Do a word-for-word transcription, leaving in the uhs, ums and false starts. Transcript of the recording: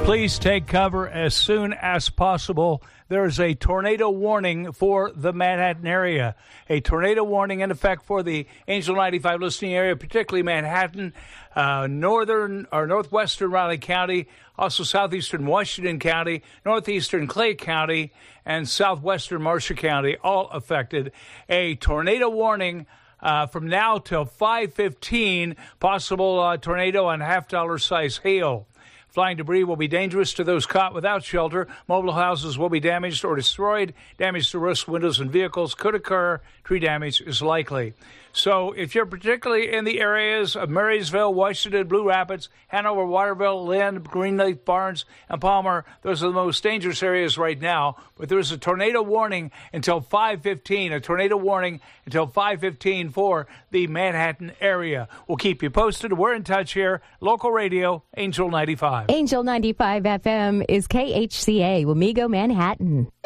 Please take cover as soon as possible. There is a tornado warning for the Manhattan area. A tornado warning in effect for the Angel ninety-five listening area, particularly Manhattan, uh, northern or northwestern Raleigh County, also southeastern Washington County, northeastern Clay County, and southwestern Marshall County, all affected. A tornado warning uh, from now till five fifteen, possible uh, tornado and half-dollar size hail. Flying debris will be dangerous to those caught without shelter. Mobile houses will be damaged or destroyed. Damage to roofs, windows, and vehicles could occur. Tree damage is likely. So if you're particularly in the areas of Marysville, Washington, Blue Rapids, Hanover, Waterville, Lynn, Greenleaf, Barnes, and Palmer, those are the most dangerous areas right now. But there's a tornado warning until five fifteen, a tornado warning until five fifteen for the Manhattan area. We'll keep you posted. We're in touch here. Local radio, Angel ninety-five. Angel ninety-five F M is K H C A, Wamego, Manhattan.